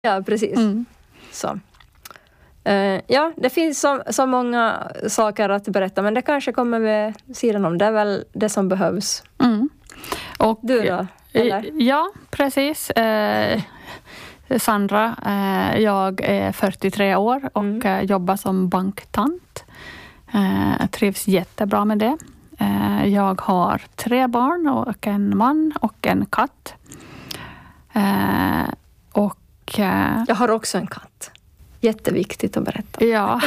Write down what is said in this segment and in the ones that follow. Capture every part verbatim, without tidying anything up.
Ja, precis. Mm. Så. Uh, ja, det finns så, så många saker att berätta, men det kanske kommer vid sidan om. Det är väl det som behövs. Mm. Och, du då? Eller? Ja, precis. Eh, Sandra, eh, jag är fyrtiotre år och mm. eh, jobbar som banktant. Eh, trivs jättebra med det. Eh, jag har tre barn och en man och en katt. Eh, och eh, jag har också en katt. Jätteviktigt att berätta. Ja.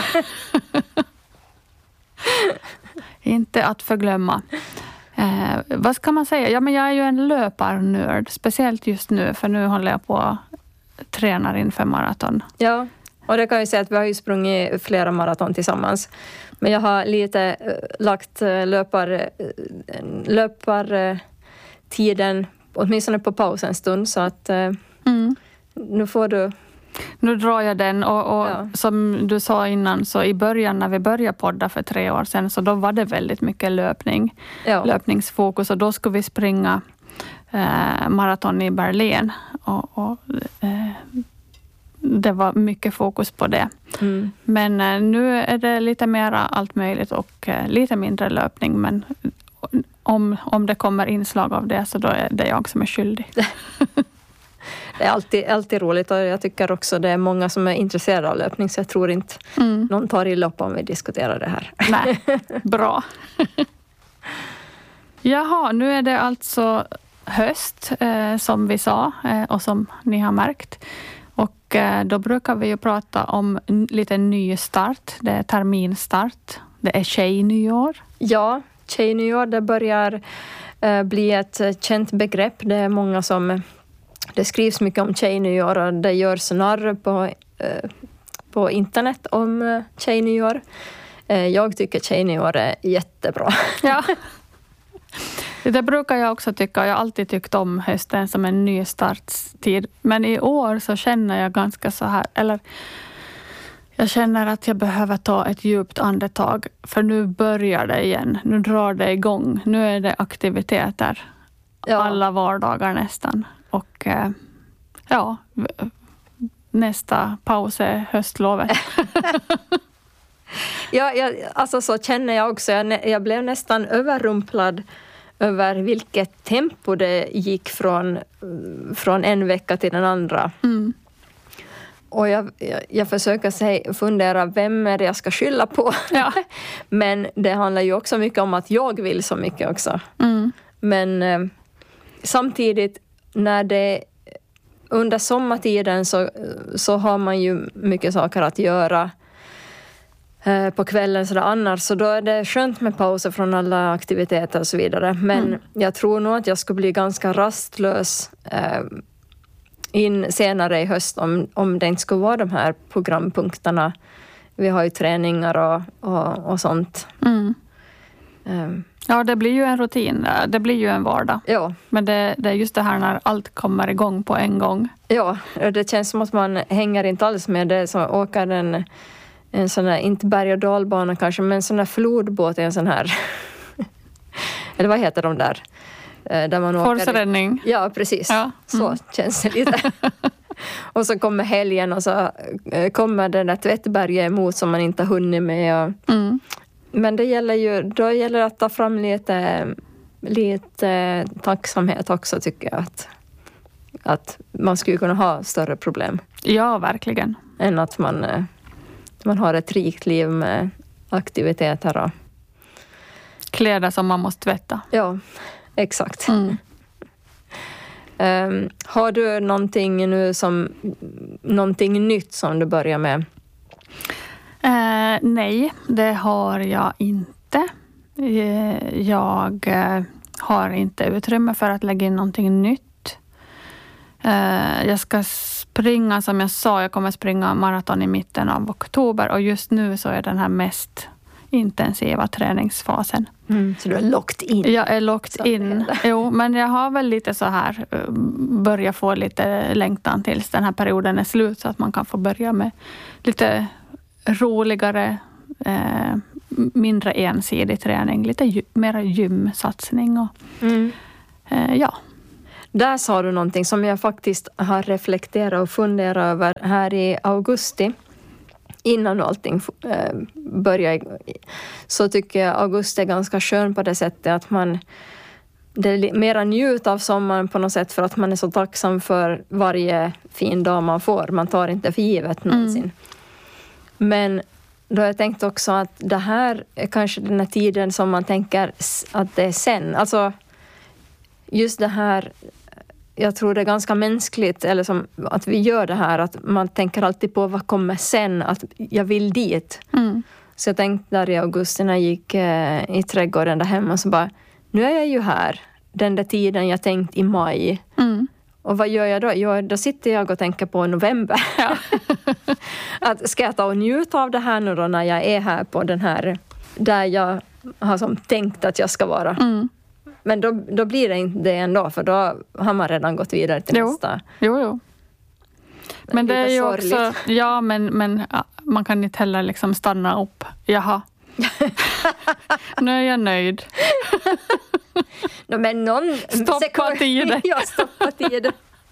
Inte att förglömma. Eh, vad ska man säga? Ja, men jag är ju en löparnörd. Speciellt just nu. För nu håller jag på att träna inför maraton. Ja, och det kan jag säga att vi har ju sprungit flera maraton tillsammans. Men jag har lite uh, lagt uh, löpar, uh, löpartiden åtminstone på paus en stund. Så att uh, mm. nu får du... Nu drar jag den och, och ja. Som du sa innan, så i början när vi började podda för tre år sedan, så då var det väldigt mycket löpning, ja. löpningsfokus, och då skulle vi springa eh, maraton i Berlin och, och eh, det var mycket fokus på det. Mm. Men eh, nu är det lite mera allt möjligt och eh, lite mindre löpning, men om, om det kommer inslag av det, så då är det jag som är skyldig. Det är alltid, alltid roligt, och jag tycker också det är många som är intresserade av löpning, så jag tror inte mm. någon tar illa upp om vi diskuterar det här. Nej, bra. Jaha, nu är det alltså höst eh, som vi sa eh, och som ni har märkt. Och eh, då brukar vi ju prata om n- lite ny start. Det är terminstart. Det är tjejnyår. Ja, tjejnyår, det börjar eh, bli ett känt begrepp. Det är många som... Det skrivs mycket om tjejnyår och det görs narr på, eh, på internet om eh, tjejnyår. Eh, jag tycker tjejnyår är jättebra. Ja, det brukar jag också tycka. Jag har alltid tyckt om hösten som en ny starttid. Men i år så känner jag ganska så här, eller jag känner att jag behöver ta ett djupt andetag. För nu börjar det igen. Nu drar det igång. Nu är det aktiviteter. Ja. Alla vardagar nästan. Och ja, nästa paus är höstlovet. ja, jag, alltså så känner jag också. Jag, jag blev nästan överrumplad över vilket tempo det gick från, från en vecka till den andra. Mm. Och jag, jag, jag försöker säga, fundera vem är det jag ska skylla på. Ja. Men det handlar ju också mycket om att jag vill så mycket också. Mm. Men eh, samtidigt när det under sommartiden så, så har man ju mycket saker att göra eh, på kvällen så annars, så då är det skönt med pauser från alla aktiviteter och så vidare. Men mm. jag tror nog att jag ska bli ganska rastlös eh, in senare i höst om, om det inte skulle vara de här programpunkterna. Vi har ju träningar och, och, och sånt. Mm. Um. Ja, det blir ju en rutin. Det blir ju en vardag. Ja. Men det, det är just det här när allt kommer igång på en gång. Ja, det känns som att man hänger inte alls med det. Så åker en, en sån här, inte berg- och dalbana kanske, men en sån här flodbåt, en sån här... eller vad heter de där? Där man åker... Forsräddning. Ja, precis. Ja. Mm. Så känns det lite. Och så kommer helgen och så kommer det där tvättberget emot som man inte har hunnit med. Och... Mm. Men det gäller ju, då gäller det att ta fram lite, lite tacksamhet också, tycker jag. Att, att man skulle kunna ha större problem. Ja, verkligen. Än att man, man har ett rikt liv med aktiviteter. Och... kläder som man måste tvätta. Ja, exakt. Mm. um, har du någonting nu som, någonting nytt som du börjar med? Eh, nej, det har jag inte. Eh, jag eh, har inte utrymme för att lägga in någonting nytt. Eh, jag ska springa, som jag sa, jag kommer springa maraton i mitten av oktober. Och just nu så är den här mest intensiva träningsfasen. Mm, så du är locked in? Jag är locked in. Jo, men jag har väl lite så här, börja få lite längtan tills den här perioden är slut. Så att man kan få börja med lite... roligare, eh, mindre ensidig träning, lite gy- mera gymsatsning och mm. eh, ja. där sa du någonting som jag faktiskt har reflekterat och funderat över här i augusti. Innan allting äh, börjar, så tycker jag augusti är ganska skön på det sättet att man det är mera njut av sommaren på något sätt för att man är så tacksam för varje fin dag man får. Man tar inte för givet någonsin. Mm. Men då har jag tänkt också att det här är kanske den här tiden som man tänker att det är sen. Alltså just det här, jag tror det är ganska mänskligt eller som att vi gör det här att man tänker alltid på vad kommer sen, att jag vill dit. Mm. Så jag tänkte där i augusti när jag gick eh, i trädgården där hemma så bara, nu är jag ju här den där tiden jag tänkt i maj. Mm. Och vad gör jag då? Jo, då sitter jag och tänker på november. Ja. Att ska jag ta och njuta av det här nu då när jag är här på den här där jag har som tänkt att jag ska vara. Mm. Men då, då blir det inte det ändå för då har man redan gått vidare till jo. nästa. Jo, jo. Men det är ju också, ja men, men ja, man kan inte heller liksom stanna upp. Jaha. Nu är jag nöjd. No, men någon stoppa tiden. Ja, stoppa tiden.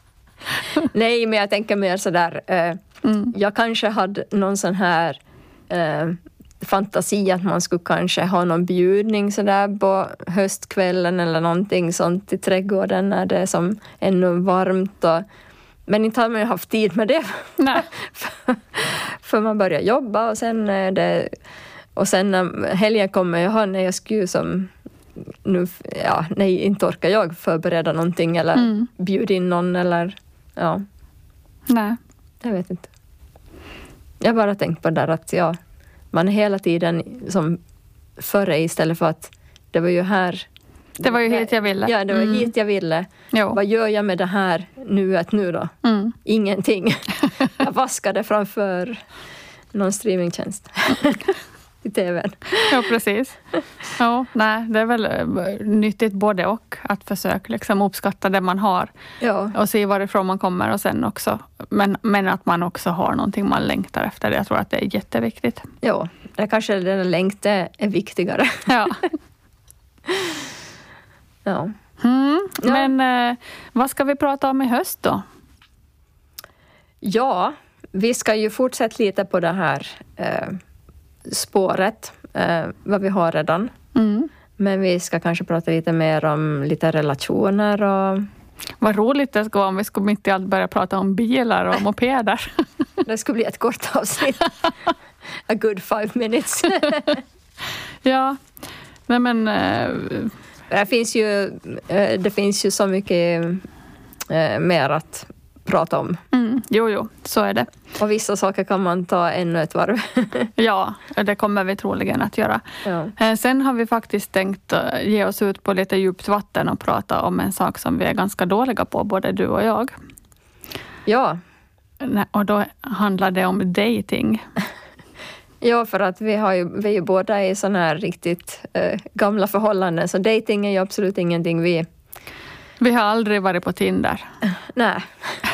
Nej, men jag tänker mer sådär. Eh, mm. Jag kanske hade någon sån här eh, fantasi att man skulle kanske ha någon bjudning sådär på höstkvällen eller någonting sånt i trädgården när det är som ännu varmt. Och, men inte har man ju haft tid med det. Nej. för, för man börjar jobba och sen är det... Och sen när helgen kommer jag har när jag skulle som nu, ja, nej, inte orkar jag förbereda någonting eller mm. bjuda in någon eller, ja. Nej. Jag vet inte. Jag har bara tänkt på det där att, ja, man är hela tiden som före istället för att det var ju här. Det var ju hit jag ville. Ja, det var mm. hit jag ville. Jo. Vad gör jag med det här nuet nu då? Mm. Ingenting. Jag vaskade framför någon streamingtjänst. I tvn. Ja, precis. Ja, nej, det är väl nyttigt både och att försöka liksom uppskatta det man har. Ja. Och se varifrån man kommer och sen också. Men, men att man också har någonting man längtar efter. Jag tror att det är jätteviktigt. Ja, det kanske den längtan är viktigare. Ja. Ja. Mm, ja. Men eh, vad ska vi prata om i höst då? Ja, vi ska ju fortsätta lite på det här eh, spåret, eh, vad vi har redan. Mm. Men vi ska kanske prata lite mer om lite relationer och... Vad roligt det ska vara om vi ska mitt i allt börja prata om bilar och mopeder. Det skulle bli ett kort avsnitt. A good five minutes. Ja, nej men... Eh... Det finns ju, eh, det finns ju så mycket eh, mer att prata om. Mm, jo, jo, så är det. Och vissa saker kan man ta ännu ett varv. Ja, det kommer vi troligen att göra. Ja. Sen har vi faktiskt tänkt ge oss ut på lite djupt vatten och prata om en sak som vi är ganska dåliga på, både du och jag. Ja. Och då handlar det om dating. Ja, för att vi, har ju, vi är ju båda i sådana här riktigt äh, gamla förhållanden. Så dating är ju absolut ingenting vi... Vi har aldrig varit på Tinder. Nej.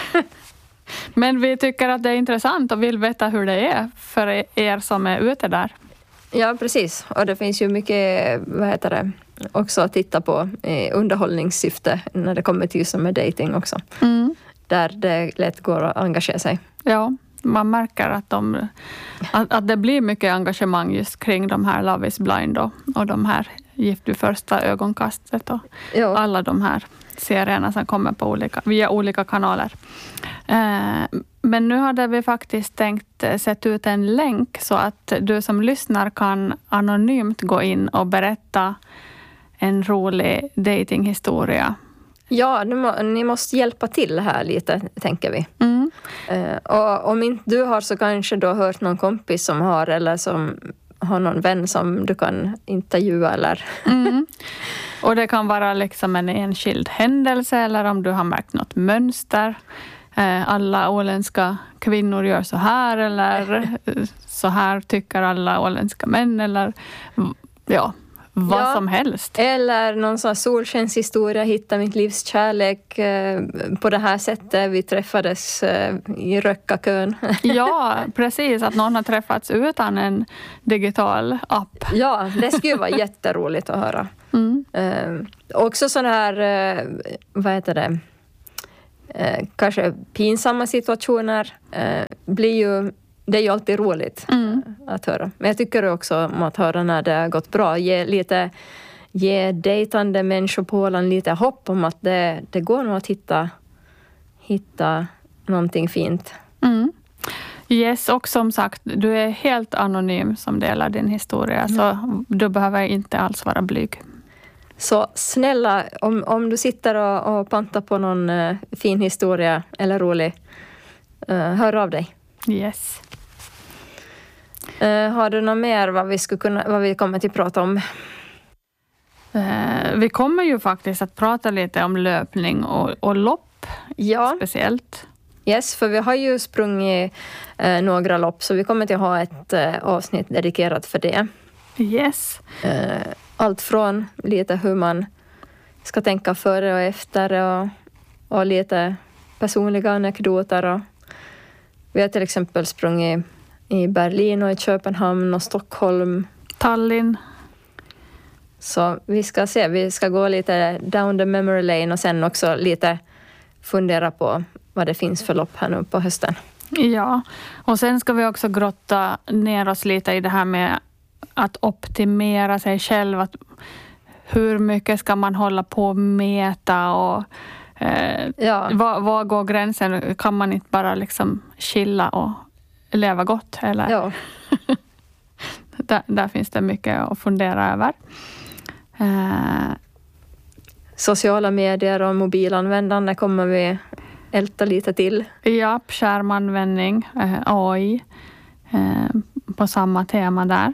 Men vi tycker att det är intressant och vill veta hur det är för er som är ute där. Ja, precis. Och det finns ju mycket, vad heter det, också att titta på i underhållningssyfte när det kommer till som med dating också. Mm. Där det lätt går att engagera sig. Ja, man märker att, de, att, att det blir mycket engagemang just kring de här Love is blind och, och de här Gift vid första ögonkastet och ja. Alla de här serierna som kommer på olika, via olika kanaler. Eh, men nu hade vi faktiskt tänkt sätta ut en länk så att du som lyssnar kan anonymt gå in och berätta en rolig datinghistoria. Ja, ni, må, ni måste hjälpa till här lite, tänker vi. Mm. Eh, och om inte du har så kanske du har hört någon kompis som har eller som har någon vän som du kan intervjua eller... Mm. Och det kan vara liksom en enskild händelse eller om du har märkt något mönster. Alla åländska kvinnor gör så här eller så här tycker alla åländska män eller ja, vad ja, som helst. Eller någon sån solskenshistoria, hitta mitt livs kärlek på det här sättet. Vi träffades i Rökkakön. Ja, precis. Att någon har träffats utan en digital app. Ja, det skulle vara jätteroligt att höra. Mm. Uh, också sån här, uh, vad heter det? eh, kanske pinsamma situationer eh, blir ju, det är ju alltid roligt Mm. att höra. Men jag tycker också om att höra när det har gått bra. Ge lite, ge dejtande människor på Åland lite hopp om att det, det går nog att hitta, hitta någonting fint. Mm. Yes, och som sagt, du är helt anonym som delar din historia, mm. så du behöver inte alls vara blyg. Så snälla, om, om du sitter och, och pantar på någon uh, fin historia eller rolig, uh, hör av dig. Yes. Uh, har du något mer vad vi, skulle kunna, vad vi kommer till prata om? Uh, vi kommer ju faktiskt att prata lite om löpning och, och lopp, ja. Speciellt. Yes, för vi har ju sprungit uh, några lopp, så vi kommer till att ha ett uh, avsnitt dedikerat för det. Yes. Uh, allt från lite hur man ska tänka före och efter och, och lite personliga anekdoter. Och vi har till exempel sprungit i Berlin och i Köpenhamn och Stockholm. Tallinn. Så vi ska se, vi ska gå lite down the memory lane och sen också lite fundera på vad det finns för lopp här nu på hösten. Ja, och sen ska vi också grotta ner oss lite i det här med att optimera sig själv. Att hur mycket ska man hålla på och mäta och eh, ja. var, var går gränsen? Kan man inte bara liksom chilla och leva gott? Eller? Ja. där, där finns det mycket att fundera över. Eh. Sociala medier och mobilanvändande kommer vi älta lite till. Ja, skärmanvändning, eh, A I, eh, på samma tema där.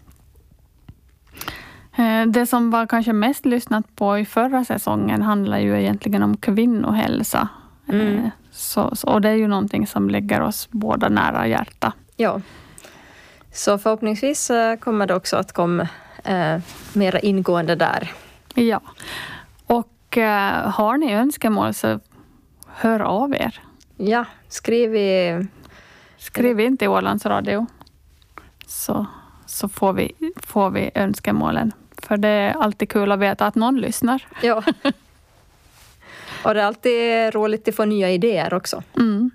Eh, det som var kanske mest lyssnat på i förra säsongen handlar ju egentligen om kvinnohälsa. Mm. Eh, så, så, och det är ju någonting som ligger oss båda nära hjärta. Ja, så förhoppningsvis kommer det också att komma eh, mera ingående där. Ja, och eh, har ni önskemål så hör av er. Ja, skriv i... Skriv in till Ålands Radio så, så får, vi, får vi önskemålen. För det är alltid kul att veta att någon lyssnar. Ja. Och det är alltid roligt att få nya idéer också. Mm.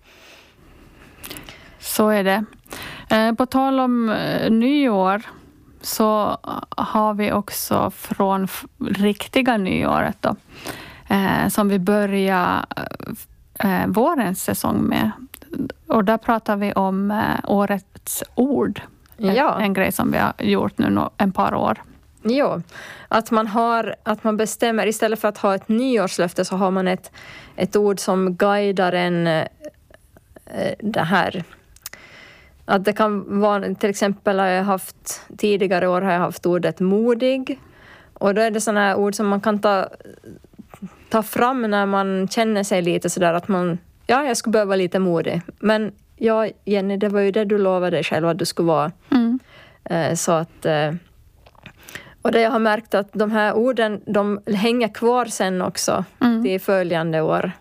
Så är det. Eh, på tal om eh, nyår så har vi också från f- riktiga nyåret då, eh, som vi börjar eh, vårens säsong med. Och där pratar vi om eh, årets ord. Ja. En, en grej som vi har gjort nu no, en par år. Jo, att man har, att man bestämmer, istället för att ha ett nyårslöfte så har man ett, ett ord som guidar en eh, det här. Att det kan vara, till exempel har jag haft, tidigare år har jag haft ordet modig. Och då är det sådana här ord som man kan ta, ta fram när man känner sig lite sådär att man, ja, jag skulle behöva lite modig. Men ja, Jenny, det var ju det du lovade dig själv att du skulle vara. Mm. Eh, så att, eh, och det jag har märkt att de här orden, de hänger kvar sen också Mm. till följande år.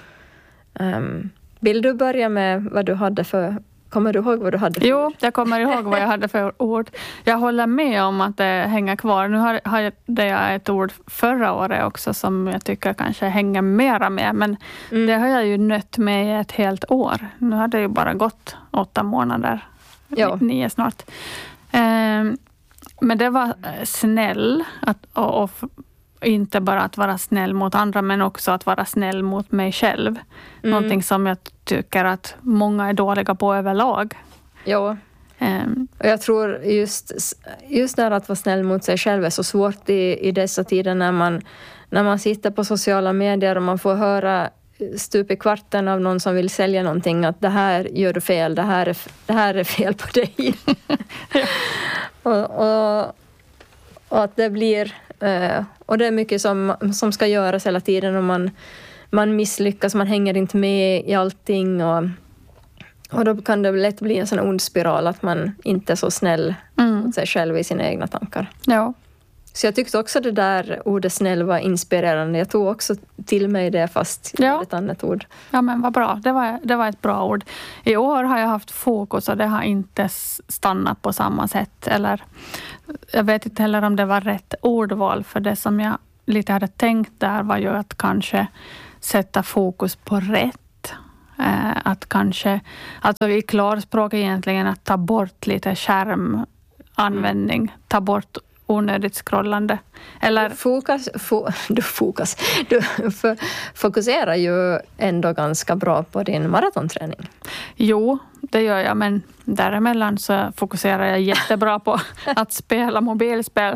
Um, vill du börja med vad du hade för... Kommer du ihåg vad du hade för Jo, ord? jag kommer ihåg vad jag hade för ord. Jag håller med om att det hänger kvar. Nu har, har jag ett ord förra året också som jag tycker kanske hänger mera med. Men Mm. det har jag ju nött med i ett helt år. Nu har det ju bara gått åtta månader. Ja. Nio snart. Um, men det var snäll. Att, och, och inte bara att vara snäll mot andra men också att vara snäll mot mig själv. Mm. Någonting som jag tycker att många är dåliga på överlag. Ja. Um, Och jag tror just, just där att vara snäll mot sig själv är så svårt i, i dessa tider när man, när man sitter på sociala medier och man får höra stup i kvarten av någon som vill sälja någonting att det här gör du fel, det här är, det här är fel på dig. ja. och, och, och att det blir... Uh, och det är mycket som, som ska göras hela tiden och man, man misslyckas, man hänger inte med i allting och, och då kan det lätt bli en sån ond spiral att man inte är så snäll Mm. mot sig själv i sina egna tankar. Ja. Så jag tyckte också det där ordet snäll var inspirerande. Jag tog också till mig det fast Ja. ja. ett annat ord. Ja, men vad bra. Det var, det var ett bra ord. I år har jag haft fokus och det har inte stannat på samma sätt. Eller, jag vet inte heller om det var rätt ordval för det som jag lite hade tänkt där var ju att kanske sätta fokus på rätt. Eh, att kanske, alltså i klarspråk egentligen att ta bort lite skärmanvändning, mm. ta bort onödigt scrollande. Eller fokus, fo, du fokus. Du för, fokuserar ju ändå ganska bra på din maratonträning. Jo, det gör jag, men däremellan så fokuserar jag jättebra på att spela mobilspel.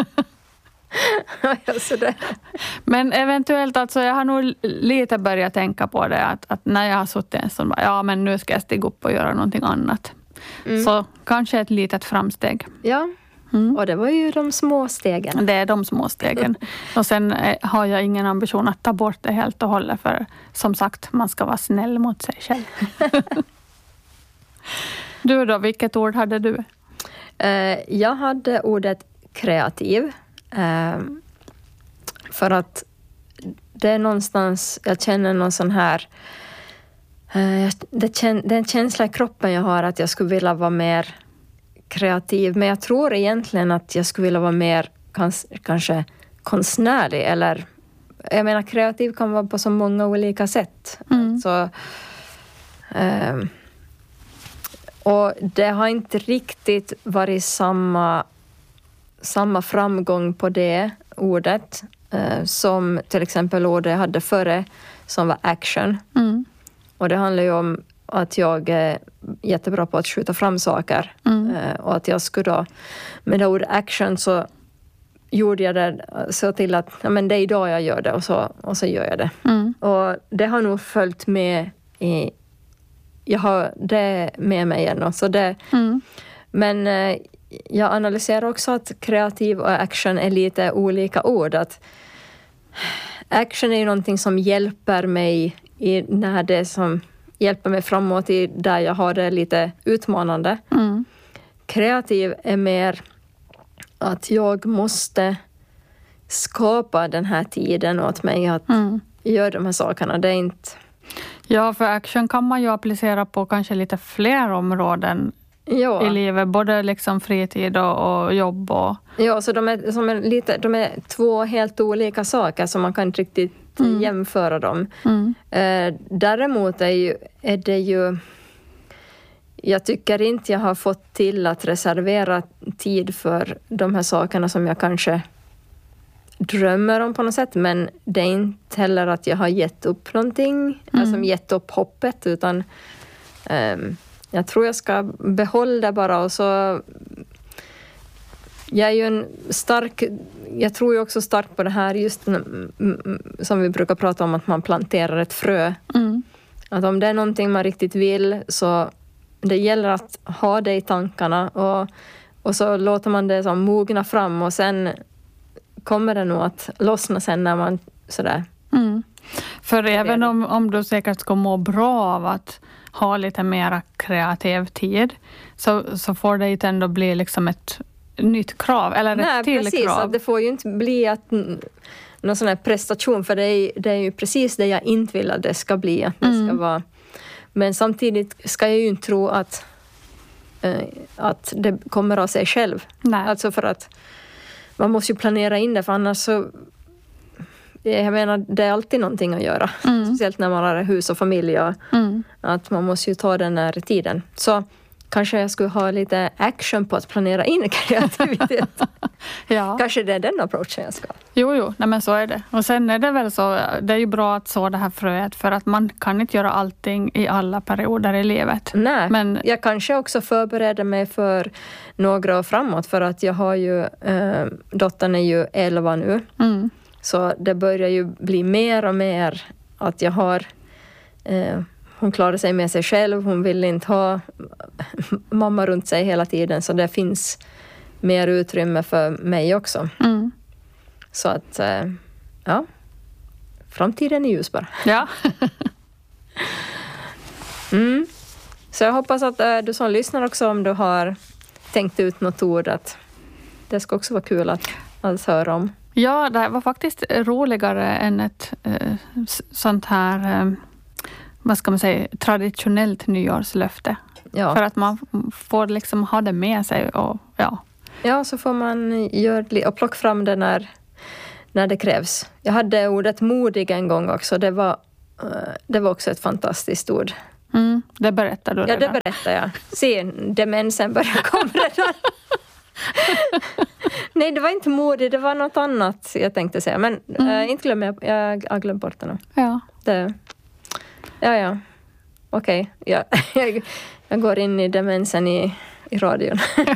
Alltså det. Men eventuellt, alltså jag har nog lite börjat tänka på det, att, att när jag har suttit en sån, ja men nu ska jag stiga upp och göra någonting annat. Mm. Så kanske ett litet framsteg. Ja. Mm. Och det var ju de små stegen. Det är de små stegen. Och sen har jag ingen ambition att ta bort det helt och hållet. För som sagt, man ska vara snäll mot sig själv. Du då, vilket ord hade du? Uh, jag hade ordet kreativ. Uh, för att det är någonstans, jag känner någon sån här... Uh, det, kän, det är en känsla i kroppen jag har att jag skulle vilja vara mer... kreativ, men jag tror egentligen att jag skulle vilja vara mer kans, kanske konstnärlig, eller jag menar kreativ kan vara på så många olika sätt. Mm. Så, um, och det har inte riktigt varit samma, samma framgång på det ordet uh, som till exempel ordet jag hade före som var action. Mm. Och det handlar ju om att jag är jättebra på att skjuta fram saker. Mm. Och att jag skulle då, med det ordet action så gjorde jag det så till att ja, men det är idag jag gör det och så, och så gör jag det. Mm. Och det har nog följt med i, jag har det med mig igen. Så det, mm. Men jag analyserar också att kreativ och action är lite olika ord. Att action är ju någonting som hjälper mig i när det som hjälper mig framåt i där jag har det lite utmanande. Mm. Kreativ är mer att jag måste skapa den här tiden åt mig att mm. göra de här sakerna. Det är inte... Ja, för action kan man ju applicera på kanske lite fler områden ja. i livet. Både liksom fritid och, och jobb. Och... Ja, så de är, som är lite, de är två helt olika saker som man kan inte riktigt Mm. jämföra dem. Mm. Eh, däremot är, ju, är det ju... Jag tycker inte jag har fått till att reservera tid för de här sakerna som jag kanske drömmer om på något sätt. Men det är inte heller att jag har gett upp någonting. Mm. Alltså gett upp hoppet. Utan eh, jag tror jag ska behålla det bara och så... Jag är ju en stark, jag tror ju också starkt på det här just som vi brukar prata om att man planterar ett frö. Mm. Att om det är någonting man riktigt vill så det gäller att ha det i tankarna och, och så låter man det som mogna fram och sen kommer det nog att lossna sen när man sådär. Mm. För även om, om du säkert ska må bra av att ha lite mer kreativ tid så, så får det inte ändå bli liksom ett nytt krav eller Nej, ett till precis, krav. Att det får ju inte bli att, någon sån här prestation för det är, det är ju precis det jag inte vill att det ska bli. Att det mm. ska vara. Men samtidigt ska jag ju inte tro att, eh, att det kommer av sig själv. Nej. Alltså för att man måste ju planera in det för annars så jag menar det är alltid någonting att göra. Mm. Speciellt när man har hus och familj och mm. att man måste ju ta den här tiden. Så kanske jag skulle ha lite action på att planera in kreativitet. ja. Kanske det är den approachen jag ska. Jo, jo. Nej, men så är det. Och sen är det väl så, det är ju bra att så det här fröet för att man kan inte göra allting i alla perioder i livet. Nej, men jag kanske också förbereder mig för några år framåt för att jag har ju, äh, dottern är ju elva nu. Mm. Så det börjar ju bli mer och mer att jag har... Äh, hon klarar sig med sig själv. Hon vill inte ha mamma runt sig hela tiden. Så det finns mer utrymme för mig också. Mm. Så att, ja. Framtiden är ljus bara. Ja. mm. Så jag hoppas att du som lyssnar också, om du har tänkt ut något ord, att det ska också vara kul att, att höra om. Ja, det var faktiskt roligare än ett eh, sånt här... Eh, vad ska man säga, traditionellt nyårslöfte. Ja. För att man får liksom ha det med sig. Och, ja. ja, så får man göra och plocka fram det när, när det krävs. Jag hade ordet modig en gång också. Det var, det var också ett fantastiskt ord. Mm, det berättar du redan. Ja, det berättar jag. Se, demensen börjar komma redan. Nej, det var inte modig, det var något annat jag tänkte säga. Men mm. äh, inte glömmer jag, jag har glömt bort det nu. Ja. Det, ja, ja. Okej, okay. ja. jag, jag går in i demensen i, i radion.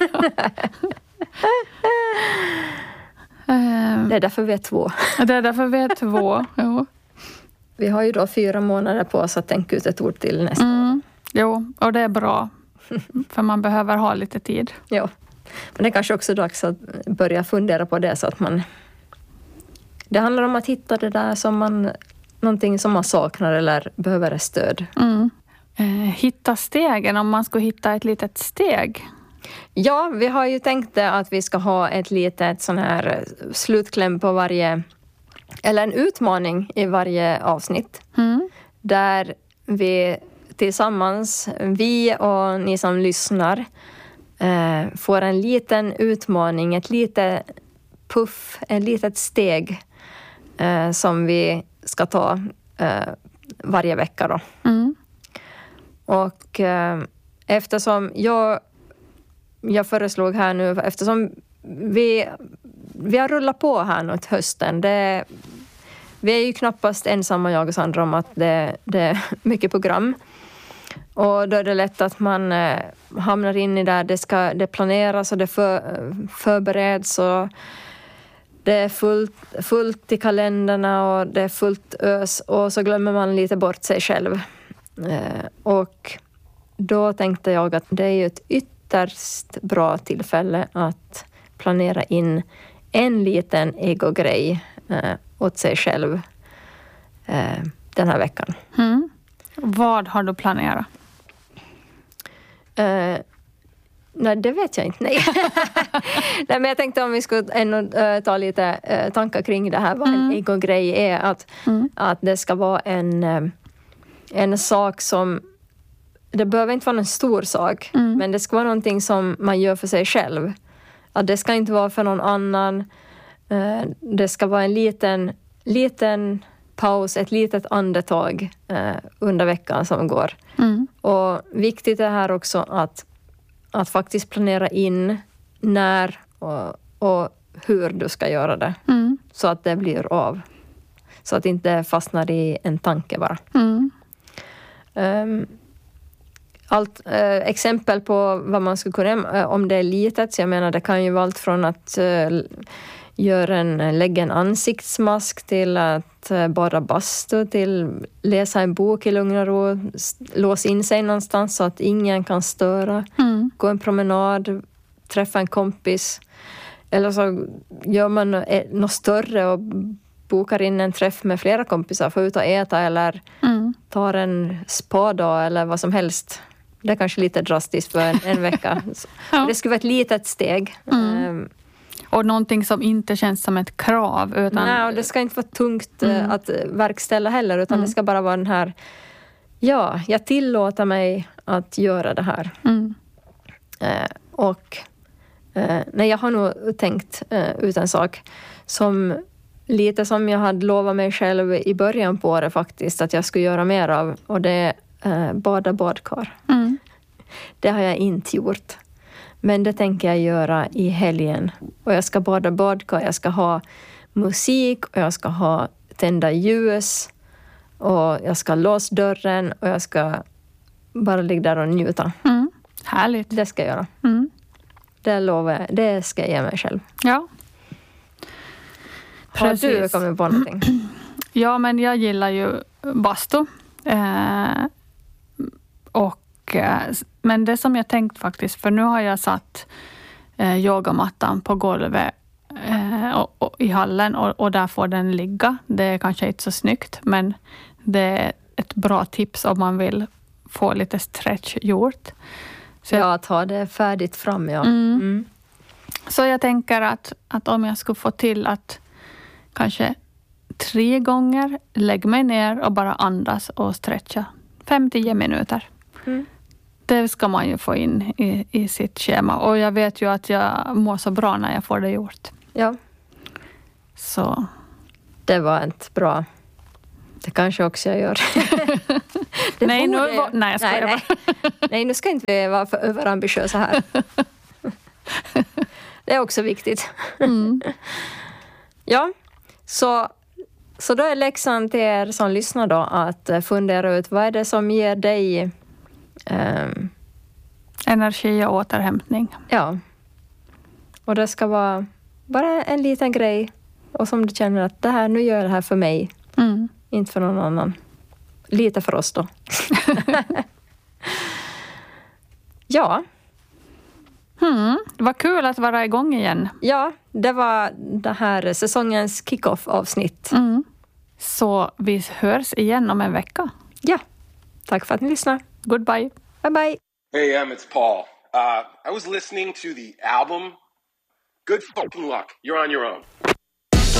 um, det är därför vi är två. Det är därför vi är två, jo. Vi har ju då fyra månader på oss att tänka ut ett ord till nästa mm. år. Jo, och det är bra. För man behöver ha lite tid. Jo. Men det är kanske också dags att börja fundera på det så att man... Det handlar om att hitta det där som man... Någonting som man saknar eller behöver stöd. Mm. Eh, hitta stegen, om man ska hitta ett litet steg. Ja, vi har ju tänkt att vi ska ha ett litet sån här slutkläm på varje... Eller en utmaning i varje avsnitt. Mm. Där vi tillsammans, vi och ni som lyssnar... Uh, får en liten utmaning, ett litet puff, ett litet steg uh, som vi ska ta uh, varje vecka då. Mm. Och uh, eftersom jag, jag föreslog här nu, eftersom vi, vi har rullat på här nu till hösten, det, vi är ju knappast ensamma, jag och Sandra, om att det, det är mycket program. Och då är det lätt att man eh, hamnar in i där det ska det planeras och det för, förbereds och det är fullt, fullt i kalendrarna och det är fullt ös och så glömmer man lite bort sig själv. Eh, och då tänkte jag att det är ju ett ytterst bra tillfälle att planera in en liten egogrej eh, åt sig själv eh, den här veckan. Mm. Vad har du planerat? Uh, nej, det vet jag inte. Nej. nej, men jag tänkte om vi skulle ännu, uh, ta lite uh, tankar kring det här. Vad mm. en ego-grej är. Att, mm. att det ska vara en, uh, en sak som... Det behöver inte vara en stor sak. Mm. Men det ska vara någonting som man gör för sig själv. Att det ska inte vara för någon annan. Uh, det ska vara en liten... liten paus, ett litet andetag eh, under veckan som går. Mm. Och viktigt är här också att, att faktiskt planera in när och, och hur du ska göra det. Mm. Så att det blir av. Så att det inte fastnar i en tanke bara. Mm. Um, allt, eh, exempel på vad man skulle kunna, eh, om det är litet, så jag menar det kan ju vara allt från att eh, göra en, lägga en ansiktsmask till att uh, bada bastu, till läsa en bok i lugn och ro, låsa in sig någonstans så att ingen kan störa, mm. gå en promenad, träffa en kompis, eller så gör man något större och bokar in en träff med flera kompisar, får ut och äta eller mm. tar en spa-dag eller vad som helst. Det är kanske lite drastiskt för en, en vecka. Ja. Det skulle vara ett litet steg. Mm. Um, Och någonting som inte känns som ett krav. Utan... Nej, och det ska inte vara tungt mm. att verkställa heller. Utan mm. det ska bara vara den här... Ja, jag tillåter mig att göra det här. Mm. Eh, och... Eh, nej, jag har nog tänkt eh, ut en sak. Som lite som jag hade lovat mig själv i början på året faktiskt. Att jag skulle göra mer av. Och det är eh, bada badkar. Mm. Det har jag inte gjort. Men det tänker jag göra i helgen. Och jag ska bada badkar, jag ska ha musik och jag ska ha tända ljus. Och jag ska låsa dörren och jag ska bara ligga där och njuta. Mm. Härligt. Det ska jag göra. Mm. Det lovar jag. Det ska jag ge mig själv. Ja. Har du kommit på någonting? Ja, men jag gillar ju bastu. Eh, och, men det som jag tänkt faktiskt, för nu har jag satt eh, yogamattan på golvet eh, och, och, i hallen och, och där får den ligga. Det är kanske inte så snyggt, men det är ett bra tips om man vill få lite stretch gjort. Så ja, att ha det färdigt fram, ja. Mm. Mm. Så jag tänker att, att om jag skulle få till att kanske tre gånger lägga mig ner och bara andas och stretcha fem till tio minuter. Mm. Det ska man ju få in i, i sitt schema. Och jag vet ju att jag mår så bra när jag får det gjort. Ja. Så Det var inte bra. Det kanske också jag gör. nej, nu, var, nej, jag nej, nej. nej, nu ska inte vi vara för överambitiösa här. Det är också viktigt. Mm. Ja, så, så då är läxan till er som lyssnar då att fundera ut vad är det som ger dig um, energi och återhämtning. Ja. Och det ska vara bara en liten grej och som du känner att det här, nu gör jag det här för mig. Mm. Inte för någon annan. Lite för oss då. ja. Mm. Det var kul att vara igång igen. Ja, det var det här säsongens kick-off-avsnitt. Mm. Så vi hörs igen om en vecka. Ja, tack för att ni lyssnar. Goodbye. Bye bye. Hey, Em, it's Paul. Uh, I was listening to the album. Good fucking luck. You're on your own.